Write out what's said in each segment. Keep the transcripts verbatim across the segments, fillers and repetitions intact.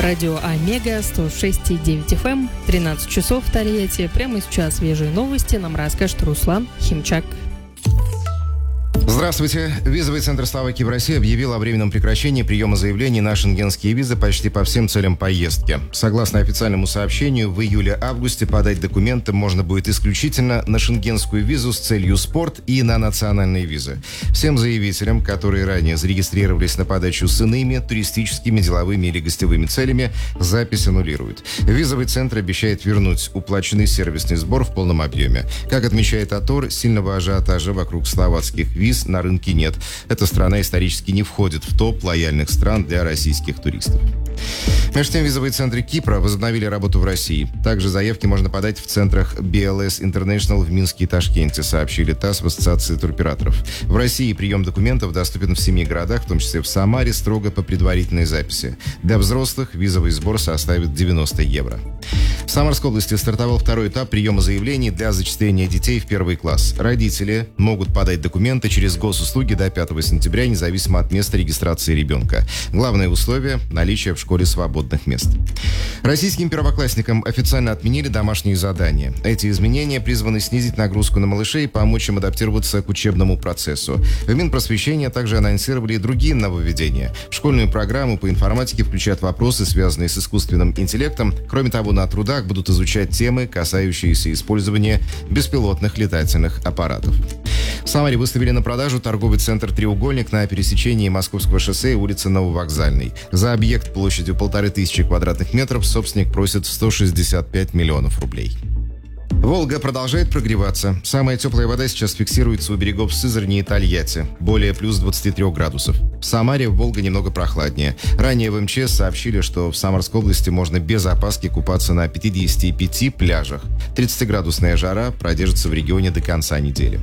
Радио Омега, сто шесть и девять эф эм, тринадцать часов в Тольятти. Прямо сейчас свежие новости нам расскажет Руслан Химчак. Здравствуйте. Визовый центр Словакии в России объявил о временном прекращении приема заявлений на шенгенские визы почти по всем целям поездки. Согласно официальному сообщению, в июле-августе подать документы можно будет исключительно на шенгенскую визу с целью спорт и на национальные визы. Всем заявителям, которые ранее зарегистрировались на подачу с иными туристическими, деловыми или гостевыми целями, запись аннулируют. Визовый центр обещает вернуть уплаченный сервисный сбор в полном объеме. Как отмечает АТОР, сильного ажиотажа вокруг словацких виз на рынке нет. Эта страна исторически не входит в топ лояльных стран для российских туристов. Между тем, визовые центры Кипра возобновили работу в России. Также заявки можно подать в центрах би эл эс International в Минске и Ташкенте, сообщили ТАСС в Ассоциации туроператоров. В России прием документов доступен в семи городах, в том числе в Самаре, строго по предварительной записи. Для взрослых визовый сбор составит девяносто евро. В Самарской области стартовал второй этап приема заявлений для зачисления детей в первый класс. Родители могут подать документы через госуслуги до пятого сентября, независимо от места регистрации ребенка. Главное условие – наличие в школе свободных мест. Российским первоклассникам официально отменили домашние задания. Эти изменения призваны снизить нагрузку на малышей и помочь им адаптироваться к учебному процессу. В Минпросвещения также анонсировали и другие нововведения. В школьную программу по информатике включают вопросы, связанные с искусственным интеллектом. Кроме того, на трудах будут изучать темы, касающиеся использования беспилотных летательных аппаратов. В Самаре выставили на продажу торговый центр «Треугольник» на пересечении Московского шоссе и улицы Нововокзальной. За объект площадью полторы тысячи квадратных метров собственник просит сто шестьдесят пять миллионов рублей. Волга продолжает прогреваться. Самая теплая вода сейчас фиксируется у берегов Сызрани и Тольятти. Более плюс двадцати трёх градусов. В Самаре Волга немного прохладнее. Ранее в эм че эс сообщили, что в Самарской области можно без опаски купаться на пятидесяти пяти пляжах. тридцатиградусная жара продержится в регионе до конца недели.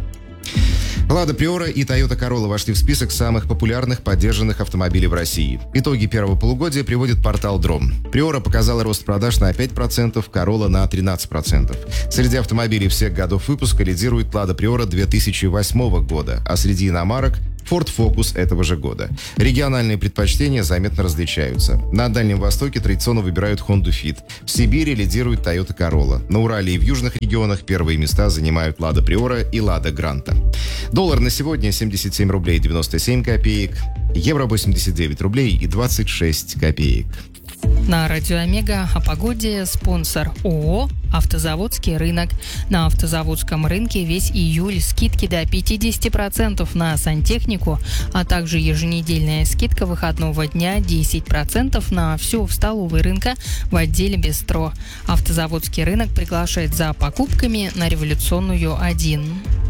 Лада Приора и Тойота Королла вошли в список самых популярных поддержанных автомобилей в России. Итоги первого полугодия приводит портал Дром. Приора показала рост продаж на пять процентов, Королла на тринадцать процентов. Среди автомобилей всех годов выпуска лидирует Лада Приора две тысячи восьмого года, а среди иномарок Ford Focus этого же года. Региональные предпочтения заметно различаются. На Дальнем Востоке традиционно выбирают Honda Fit. В Сибири лидирует Toyota Corolla. На Урале и в южных регионах первые места занимают Lada Priora и Lada Granta. Доллар на сегодня семьдесят семь рублей девяносто семь копеек, евро восемьдесят девять рублей и двадцать шесть копеек. На радио Омега о погоде спонсор ООО «Автозаводский рынок». На автозаводском рынке весь июль скидки до пятьдесят процентов на сантехнику, а также еженедельная скидка выходного дня десять процентов на все в столовой рынка в отделе «Бистро». Автозаводский рынок приглашает за покупками на Революционную один.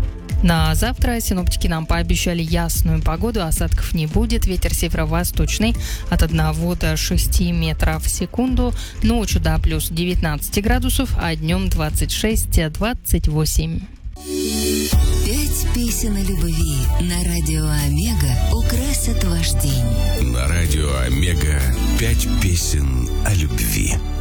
На завтра синоптики нам пообещали ясную погоду, осадков не будет, ветер северо-восточный от одного до шести метров в секунду, ночью до плюс девятнадцать градусов, а днем двадцать шесть - двадцать восемь. Пять песен о любви на радио Омега украсят ваш день. На радио Омега пять песен о любви.